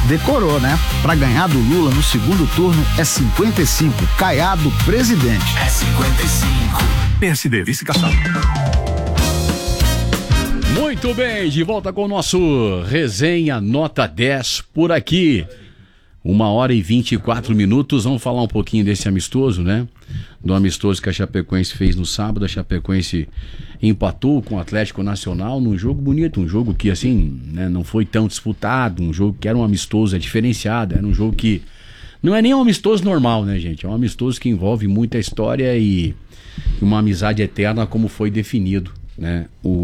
Decorou, né? Pra ganhar do Lula no segundo turno é 55. Caiado, presidente. É 55. PSD, vice-caçado. Muito bem, de volta com o nosso Resenha Nota 10 por aqui. 1h24. Vamos falar um pouquinho desse amistoso, né? Do amistoso que a Chapecoense fez no sábado. A Chapecoense empatou com o Atlético Nacional num jogo bonito, um jogo que assim, né, não foi tão disputado, um jogo que era um amistoso, diferenciado, era um jogo que não é nem um amistoso normal, né, gente? É um amistoso que envolve muita história e uma amizade eterna, como foi definido, né?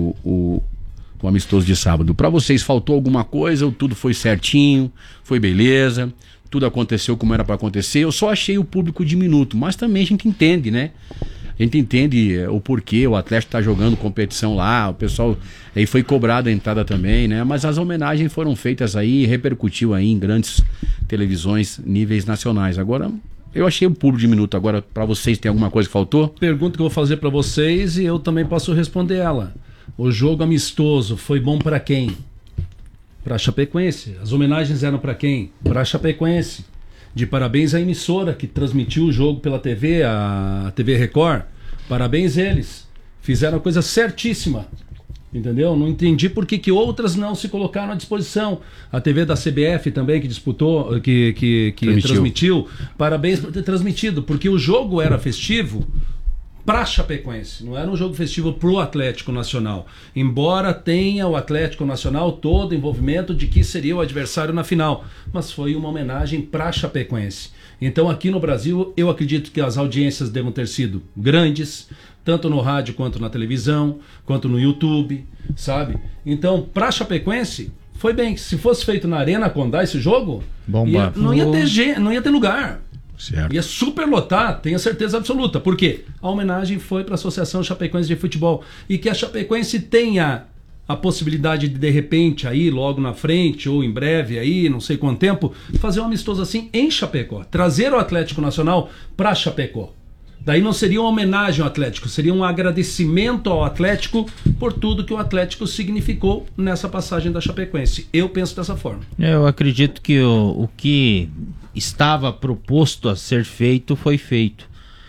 O amistoso de sábado. Para vocês faltou alguma coisa ou tudo foi certinho, foi beleza, tudo aconteceu como era para acontecer? Eu só achei o público diminuto, mas também a gente entende, né? A gente entende o porquê, o Atlético tá jogando competição lá, o pessoal aí foi cobrado a entrada também, né? Mas as homenagens foram feitas aí, repercutiu aí em grandes televisões, níveis nacionais. Agora, eu achei o público diminuto. Agora, para vocês, tem alguma coisa que faltou? Pergunta que eu vou fazer para vocês e eu também posso responder ela. O jogo amistoso foi bom para quem? Para a Chapecoense. As homenagens eram para quem? Para a Chapecoense. De parabéns à emissora que transmitiu o jogo pela TV, a TV Record. Parabéns eles. Fizeram a coisa certíssima. Entendeu? Não entendi por que outras não se colocaram à disposição. A TV da CBF também, que disputou, que transmitiu. Parabéns por ter transmitido, porque o jogo era festivo para Chapecoense, não era um jogo festivo para o Atlético Nacional, embora tenha o Atlético Nacional todo o envolvimento de que seria o adversário na final, mas foi uma homenagem para Chapecoense. Então aqui no Brasil eu acredito que as audiências devam ter sido grandes, tanto no rádio quanto na televisão, quanto no YouTube, sabe? Então para Chapecoense foi bem. Se fosse feito na Arena Condá esse jogo, não ia ter lugar. Certo. Ia superlotar, tenho certeza absoluta. Por quê? A homenagem foi para a Associação Chapecoense de Futebol. E que a Chapecoense tenha a possibilidade de repente, aí logo na frente, ou em breve, aí não sei quanto tempo, fazer um amistoso assim em Chapecó. Trazer o Atlético Nacional para Chapecó. Daí não seria uma homenagem ao Atlético, seria um agradecimento ao Atlético por tudo que o Atlético significou nessa passagem da Chapecoense. Eu penso dessa forma. Eu acredito que o que estava proposto a ser feito foi feito.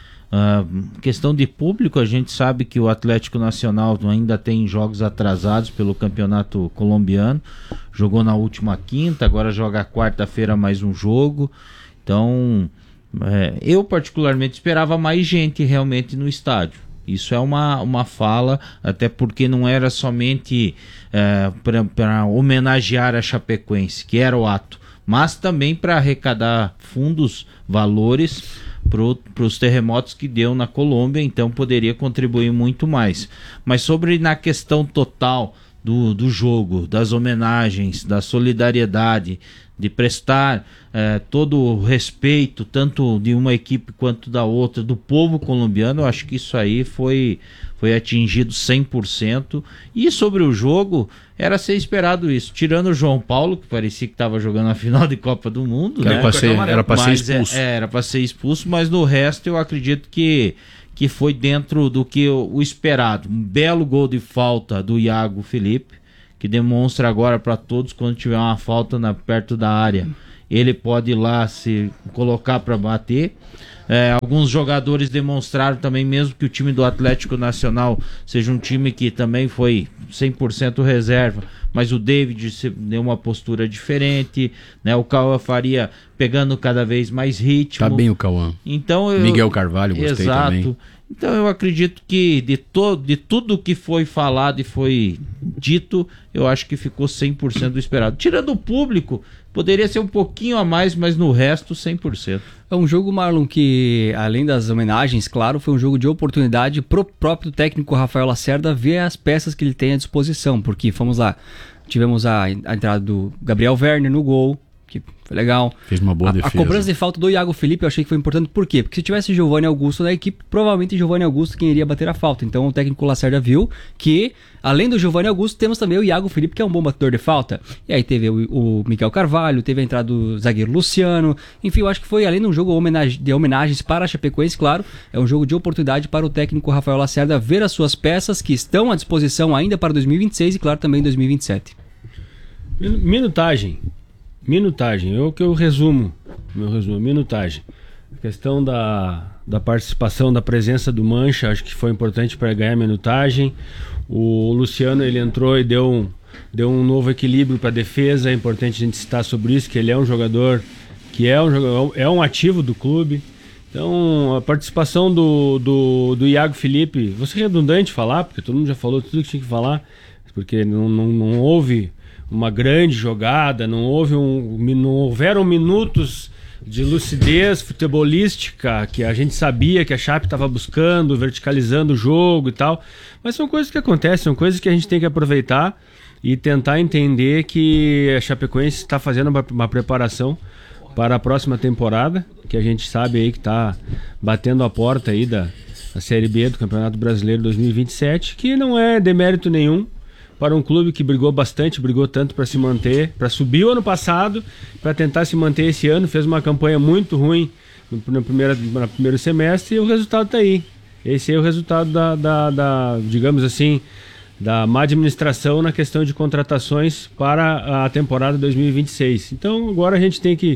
Questão de público, a gente sabe que o Atlético Nacional ainda tem jogos atrasados pelo campeonato colombiano. Jogou na última quinta, agora joga quarta-feira mais um jogo. Então, eu particularmente esperava mais gente realmente no estádio. Isso é uma fala, até porque não era somente para homenagear a Chapecoense, que era o ato, mas também para arrecadar fundos, valores para os terremotos que deu na Colômbia, então poderia contribuir muito mais. Mas na questão total do jogo, das homenagens, da solidariedade, de prestar todo o respeito, tanto de uma equipe quanto da outra, do povo colombiano, eu acho que isso aí foi atingido 100%. E sobre o jogo, era ser esperado isso. Tirando o João Paulo, que parecia que estava jogando a final de Copa do Mundo. Era para ser expulso. Era para ser expulso, mas no resto eu acredito que foi dentro do que o esperado. Um belo gol de falta do Iago Felipe, que demonstra agora para todos, quando tiver uma falta perto da área, ele pode ir lá se colocar para bater. Alguns jogadores demonstraram também, mesmo que o time do Atlético Nacional seja um time que também foi 100% reserva, mas o David deu uma postura diferente, né? O Cauã Faria pegando cada vez mais ritmo. Tá bem o Cauã. Então, Miguel Carvalho, gostei também. Então eu acredito que de tudo que foi falado e foi dito, eu acho que ficou 100% do esperado. Tirando o público, poderia ser um pouquinho a mais, mas no resto 100%. É um jogo, Marlon, que além das homenagens, claro, foi um jogo de oportunidade pro próprio técnico Rafael Lacerda ver as peças que ele tem à disposição, porque, vamos lá, tivemos a entrada do Gabriel Werner no gol, que foi legal. Fez uma boa defesa. A cobrança de falta do Iago Felipe eu achei que foi importante. Por quê? Porque se tivesse Giovanni Augusto na equipe, provavelmente Giovanni Augusto quem iria bater a falta. Então o técnico Lacerda viu que, além do Giovanni Augusto, temos também o Iago Felipe, que é um bom batedor de falta. E aí teve o Miguel Carvalho, teve a entrada do zagueiro Luciano. Enfim, eu acho que foi, além de um jogo de homenagens para a Chapecoense, claro, é um jogo de oportunidade para o técnico Rafael Lacerda ver as suas peças que estão à disposição ainda para 2026 e, claro, também 2027. Minutagem. Minutagem, é o que eu resumo. Minutagem. A questão da participação, da presença do Mancha, acho que foi importante para ganhar minutagem. O Luciano, ele entrou e deu um novo equilíbrio para a defesa. É importante a gente citar sobre isso, que ele é um jogador que é um ativo do clube. Então, a participação do Iago Felipe, vou ser redundante falar, porque todo mundo já falou tudo que tinha que falar, porque não houve uma grande jogada, não houveram minutos de lucidez futebolística que a gente sabia que a Chape estava buscando, verticalizando o jogo e tal, mas são coisas que acontecem, são coisas que a gente tem que aproveitar e tentar entender que a Chapecoense está fazendo uma preparação para a próxima temporada, que a gente sabe aí que está batendo a porta aí da Série B do Campeonato Brasileiro 2027, que não é demérito nenhum para um clube que brigou tanto para se manter, para subir o ano passado, para tentar se manter esse ano, fez uma campanha muito ruim no primeiro semestre, e o resultado está aí. Esse é o resultado digamos assim, da má administração na questão de contratações para a temporada 2026. Então agora a gente tem que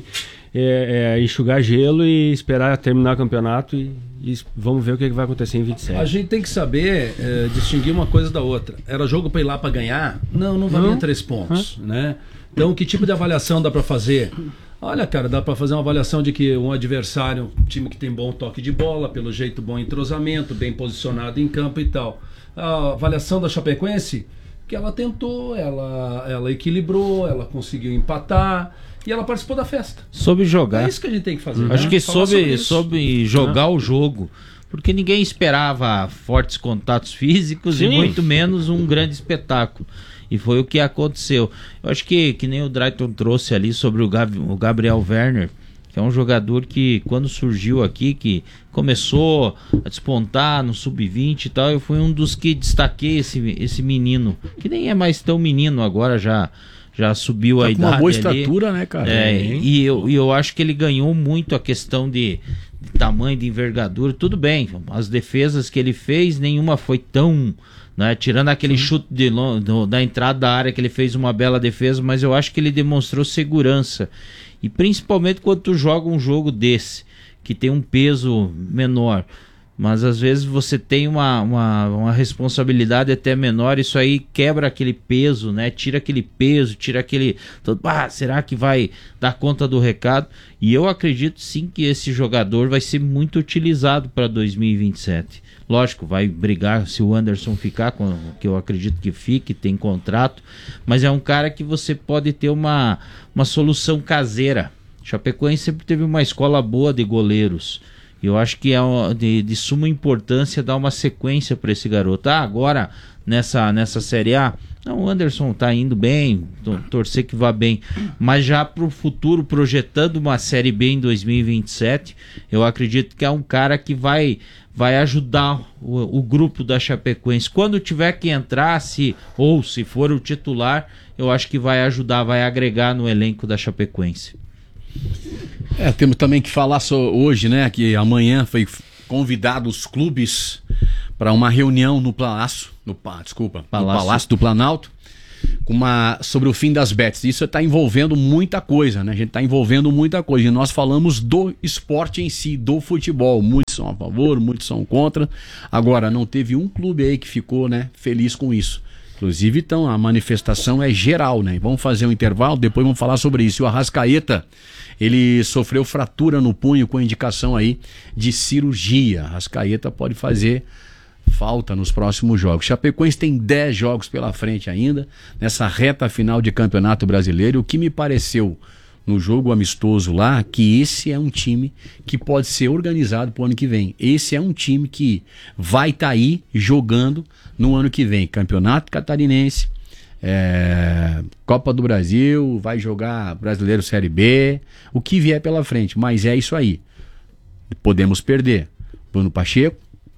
enxugar gelo e esperar terminar o campeonato e vamos ver o que vai acontecer em 27. A gente tem que saber distinguir uma coisa da outra. Era jogo para ir lá para ganhar? Não valia 3 pontos, né? Então que tipo de avaliação dá para fazer? Olha, cara, dá para fazer uma avaliação de que um adversário, um time que tem bom toque de bola, pelo jeito bom entrosamento, bem posicionado em campo e tal. A avaliação da Chapecoense, que ela tentou, ela equilibrou, ela conseguiu empatar e ela participou da festa. Soube jogar. É isso que a gente tem que fazer. Acho que soube jogar o jogo, porque ninguém esperava fortes contatos físicos e muito menos um grande espetáculo. E foi o que aconteceu. Eu acho que nem o Drayton trouxe ali sobre o Gabriel Werner, que é um jogador que quando surgiu aqui, que começou a despontar no sub-20 e tal, eu fui um dos que destaquei esse menino, que nem é mais tão menino agora, já subiu a idade. Uma boa ali. Estatura, né, cara? E eu acho que ele ganhou muito a questão de tamanho, de envergadura, tudo bem. As defesas que ele fez, nenhuma foi tão... Né, tirando aquele chute da entrada da área, que ele fez uma bela defesa, mas eu acho que ele demonstrou segurança. E principalmente quando tu joga um jogo desse, que tem um peso menor, mas às vezes você tem uma responsabilidade até menor, isso aí quebra aquele peso, né? Tira aquele peso, tira aquele... será que vai dar conta do recado? E eu acredito sim que esse jogador vai ser muito utilizado para 2027. Lógico, vai brigar se o Anderson ficar, que eu acredito que fique, tem contrato, mas é um cara que você pode ter uma solução caseira. Chapecoense sempre teve uma escola boa de goleiros. E eu acho que é de suma importância dar uma sequência para esse garoto. Agora, nessa Série A, o Anderson está indo bem, torcer que vá bem. Mas já para o futuro, projetando uma Série B em 2027, eu acredito que é um cara que vai ajudar o grupo da Chapecoense. Quando tiver que entrar, se for o titular, eu acho que vai ajudar, vai agregar no elenco da Chapecoense. Temos também que falar hoje, né, que amanhã foi convidado os clubes para uma reunião no Palácio do Planalto, sobre o fim das bets. Isso está envolvendo muita coisa, né? A gente está envolvendo muita coisa. E nós falamos do esporte em si, do futebol. Muitos são a favor, muitos são contra. Agora, não teve um clube aí que ficou, né, feliz com isso. Inclusive, então, a manifestação é geral, né? Vamos fazer um intervalo, depois vamos falar sobre isso. E o Arrascaeta, ele sofreu fratura no punho com indicação aí de cirurgia. Arrascaeta pode fazer falta nos próximos jogos. Chapecoense tem 10 jogos pela frente ainda, nessa reta final de Campeonato Brasileiro. O que me pareceu no jogo amistoso lá, que esse é um time que pode ser organizado para o ano que vem. Esse é um time que vai estar aí jogando no ano que vem. Campeonato Catarinense, Copa do Brasil, vai jogar Brasileiro Série B, o que vier pela frente. Mas é isso aí. Podemos perder. Bruno Pacheco,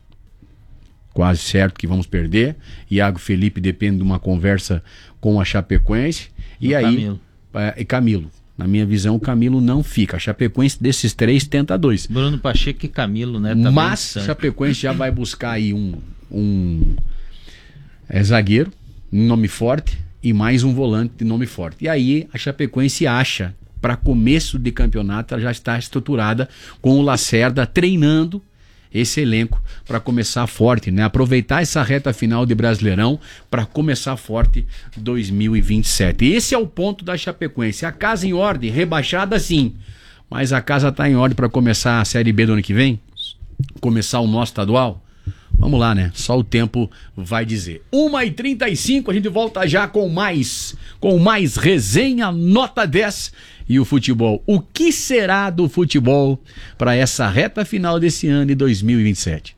quase certo que vamos perder. Iago Felipe depende de uma conversa com a Chapecoense. E aí, Camilo. Na minha visão, o Camilo não fica. A Chapecoense, desses 3, tenta 2. Bruno Pacheco e Camilo, né? Tá. Mas a Chapecoense já vai buscar aí um zagueiro, um nome forte, e mais um volante de nome forte. E aí a Chapecoense acha, para começo de campeonato, ela já está estruturada com o Lacerda treinando esse elenco para começar forte, né? Aproveitar essa reta final de Brasileirão para começar forte 2027. Esse é o ponto da Chapecoense. A casa em ordem, rebaixada sim, mas a casa está em ordem para começar a Série B do ano que vem? Começar o nosso estadual? Vamos lá, né? Só o tempo vai dizer. 1h35, a gente volta já com mais resenha, nota 10 e o futebol. O que será do futebol para essa reta final desse ano de 2027?